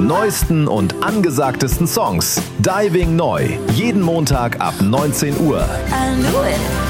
neuesten und angesagtesten Songs. Diving neu. Jeden Montag ab 19 Uhr. I knew it.